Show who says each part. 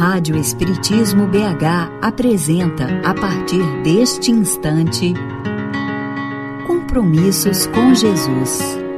Speaker 1: Rádio Espiritismo BH apresenta, a partir deste instante, Compromissos com Jesus.